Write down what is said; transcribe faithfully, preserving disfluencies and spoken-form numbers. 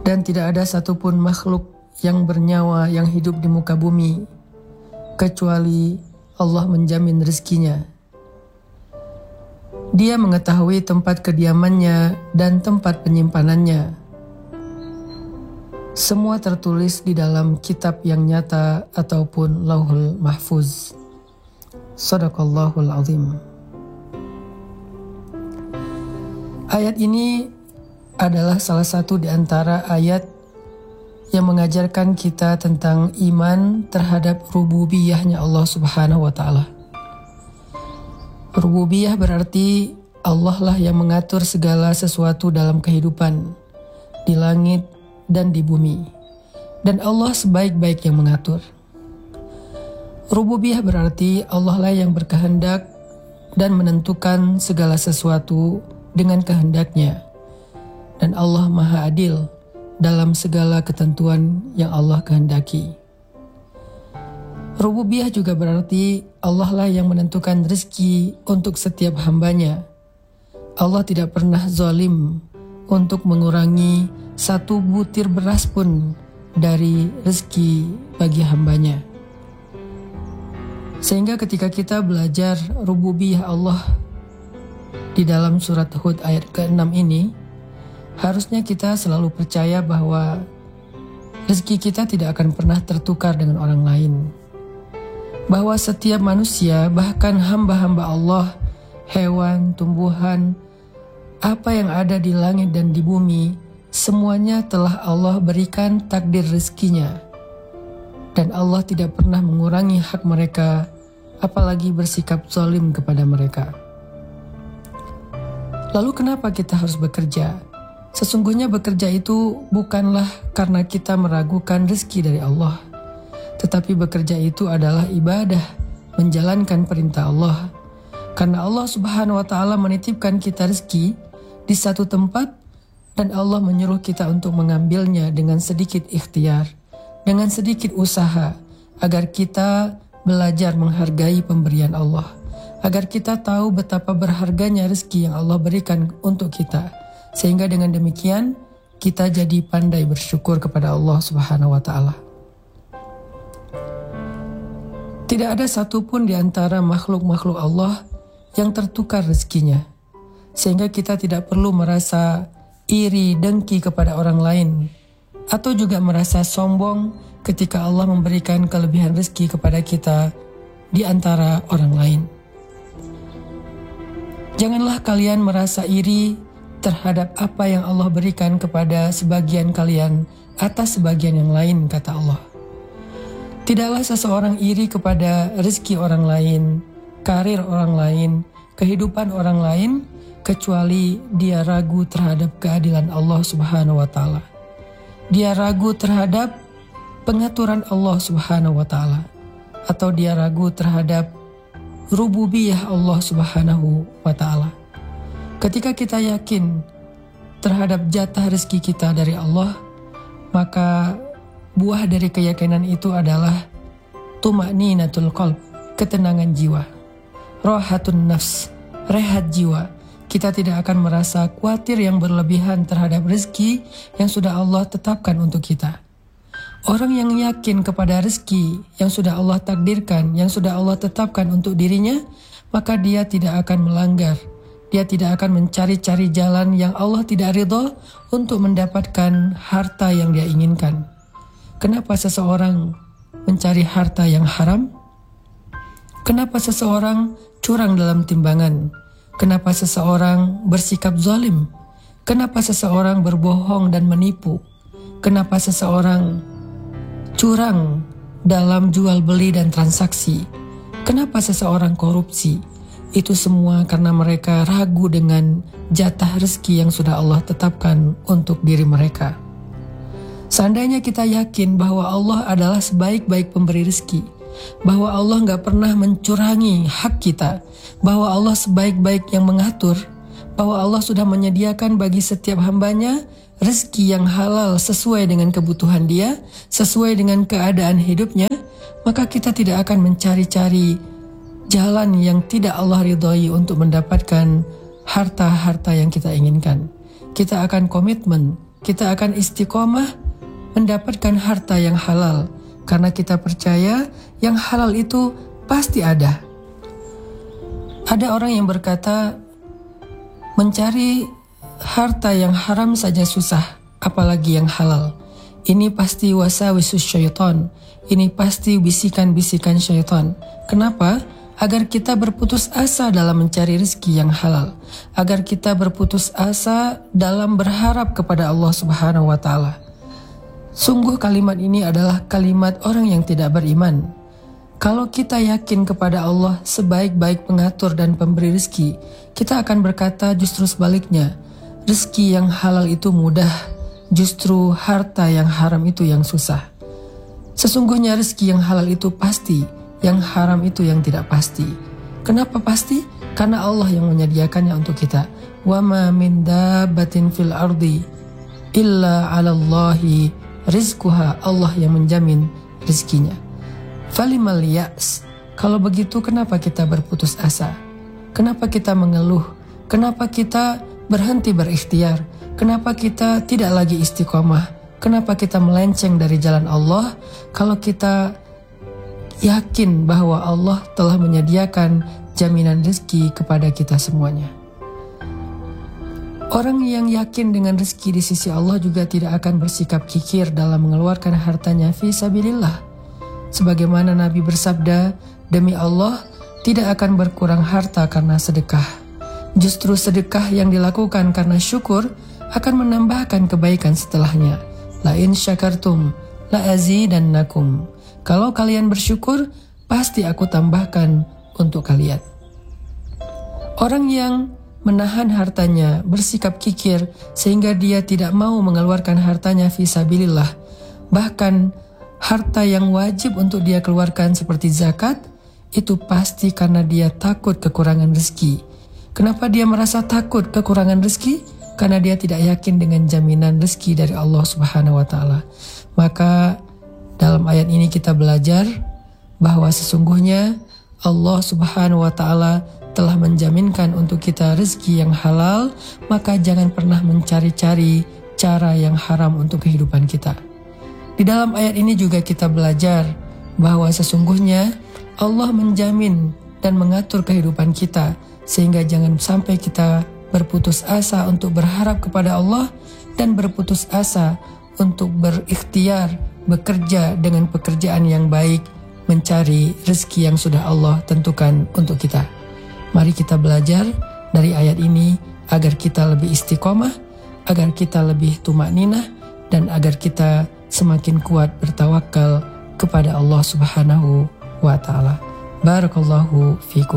Dan tidak ada satupun makhluk yang bernyawa yang hidup di muka bumi kecuali Allah menjamin rezekinya. Dia mengetahui tempat kediamannya dan tempat penyimpanannya. Semua tertulis di dalam kitab yang nyata ataupun Lauhul Mahfuz. Shadaqallahul Azim. Ayat ini adalah salah satu di antara ayat yang mengajarkan kita tentang iman terhadap rububiyahnya Allah Subhanahu wa Ta'ala. Rububiyah berarti Allah lah yang mengatur segala sesuatu dalam kehidupan di langit dan di bumi, dan Allah sebaik-baik yang mengatur. Rububiyah berarti Allah lah yang berkehendak dan menentukan segala sesuatu dengan kehendaknya, dan Allah Maha Adil dalam segala ketentuan yang Allah kehendaki. Rububiyah juga berarti Allah lah yang menentukan rezeki untuk setiap hambanya. Allah tidak pernah zalim untuk mengurangi satu butir beras pun dari rezeki bagi hambanya. Sehingga ketika kita belajar rububiyah Allah di dalam surat Hud ayat keenam ini, harusnya kita selalu percaya bahwa rezeki kita tidak akan pernah tertukar dengan orang lain. Bahwa setiap manusia, bahkan hamba-hamba Allah, hewan, tumbuhan, apa yang ada di langit dan di bumi, semuanya telah Allah berikan takdir rezekinya. Dan Allah tidak pernah mengurangi hak mereka, apalagi bersikap zalim kepada mereka. Lalu kenapa kita harus bekerja? Sesungguhnya bekerja itu bukanlah karena kita meragukan rezeki dari Allah, tetapi bekerja itu adalah ibadah, menjalankan perintah Allah. Karena Allah Subhanahu wa Ta'ala menitipkan kita rezeki di satu tempat, dan Allah menyuruh kita untuk mengambilnya dengan sedikit ikhtiar, dengan sedikit usaha, agar kita belajar menghargai pemberian Allah, agar kita tahu betapa berharganya rezeki yang Allah berikan untuk kita, sehingga dengan demikian kita jadi pandai bersyukur kepada Allah Subhanahu wa Ta'ala. Tidak ada satupun di antara makhluk-makhluk Allah yang tertukar rezekinya, sehingga kita tidak perlu merasa iri dengki kepada orang lain, atau juga merasa sombong ketika Allah memberikan kelebihan rezeki kepada kita di antara orang lain. Janganlah kalian merasa iri terhadap apa yang Allah berikan kepada sebagian kalian atas sebagian yang lain, kata Allah. Tidaklah seseorang iri kepada rezeki orang lain, karir orang lain, kehidupan orang lain, kecuali dia ragu terhadap keadilan Allah Subhanahu wa Ta'ala. Dia ragu terhadap pengaturan Allah Subhanahu wa Ta'ala, atau dia ragu terhadap rububiyah Allah Subhanahu wa Ta'ala. Ketika kita yakin terhadap jatah rezeki kita dari Allah, maka buah dari keyakinan itu adalah tuma'ninatul qalb, ketenangan jiwa, rahatun nafs, rehat jiwa. Kita tidak akan merasa khawatir yang berlebihan terhadap rezeki yang sudah Allah tetapkan untuk kita. Orang yang yakin kepada rezeki yang sudah Allah takdirkan, yang sudah Allah tetapkan untuk dirinya, maka dia tidak akan melanggar. Dia tidak akan mencari-cari jalan yang Allah tidak ridho untuk mendapatkan harta yang dia inginkan. Kenapa seseorang mencari harta yang haram? Kenapa seseorang curang dalam timbangan? Kenapa seseorang bersikap zalim? Kenapa seseorang berbohong dan menipu? Kenapa seseorang curang dalam jual beli dan transaksi? Kenapa seseorang korupsi? Itu semua karena mereka ragu dengan jatah rezeki yang sudah Allah tetapkan untuk diri mereka. Seandainya kita yakin bahwa Allah adalah sebaik-baik pemberi rezeki, bahwa Allah gak pernah mencurangi hak kita, bahwa Allah sebaik-baik yang mengatur, bahwa Allah sudah menyediakan bagi setiap hambanya rezeki yang halal sesuai dengan kebutuhan dia, sesuai dengan keadaan hidupnya, maka kita tidak akan mencari-cari jalan yang tidak Allah ridhoi untuk mendapatkan harta-harta yang kita inginkan. Kita akan komitmen kita akan istiqomah mendapatkan harta yang halal, karena kita percaya yang halal itu pasti ada. Ada orang yang berkata, mencari harta yang haram saja susah, apalagi yang halal. Ini pasti wasawisus syaitan. Ini pasti bisikan-bisikan syaitan. Kenapa? Agar kita berputus asa dalam mencari rezeki yang halal. Agar kita berputus asa dalam berharap kepada Allah Subhanahu wa Ta'ala. Sungguh kalimat ini adalah kalimat orang yang tidak beriman. Kalau kita yakin kepada Allah sebaik-baik pengatur dan pemberi rezeki, kita akan berkata justru sebaliknya. Rezeki yang halal itu mudah, justru harta yang haram itu yang susah. Sesungguhnya rezeki yang halal itu pasti, yang haram itu yang tidak pasti. Kenapa pasti? Karena Allah yang menyediakannya untuk kita. Wa ma min dabbatin fil ardi illa 'alallahi rizquha. Allah yang menjamin rezekinya. Falimal ya's. Kalau begitu kenapa kita berputus asa? Kenapa kita mengeluh? Kenapa kita berhenti berikhtiar? Kenapa kita tidak lagi istiqomah? Kenapa kita melenceng dari jalan Allah? Kalau kita yakin bahwa Allah telah menyediakan jaminan rezeki kepada kita semuanya. Orang yang yakin dengan rezeki di sisi Allah juga tidak akan bersikap kikir dalam mengeluarkan hartanya fi sabilillah. Sebagaimana Nabi bersabda, demi Allah tidak akan berkurang harta karena sedekah. Justru sedekah yang dilakukan karena syukur akan menambahkan kebaikan setelahnya. La in syakartum la azidannakum. Kalau kalian bersyukur, pasti aku tambahkan untuk kalian. Orang yang menahan hartanya, bersikap kikir sehingga dia tidak mau mengeluarkan hartanya fi sabilillah, bahkan harta yang wajib untuk dia keluarkan seperti zakat, itu pasti karena dia takut kekurangan rezeki. Kenapa dia merasa takut kekurangan rezeki? Karena dia tidak yakin dengan jaminan rezeki dari Allah Subhanahu wa Ta'ala. Maka dalam ayat ini kita belajar bahwa sesungguhnya Allah Subhanahu wa Ta'ala telah menjaminkan untuk kita rezeki yang halal, maka jangan pernah mencari-cari cara yang haram untuk kehidupan kita. Di dalam ayat ini juga kita belajar bahwa sesungguhnya Allah menjamin dan mengatur kehidupan kita, sehingga jangan sampai kita berputus asa untuk berharap kepada Allah dan berputus asa untuk berikhtiar, bekerja dengan pekerjaan yang baik, mencari rezeki yang sudah Allah tentukan untuk kita. Mari kita belajar dari ayat ini agar kita lebih istiqomah, agar kita lebih tumakninah, dan agar kita semakin kuat bertawakal kepada Allah Subhanahu wa Ta'ala. Barakallahu fikum.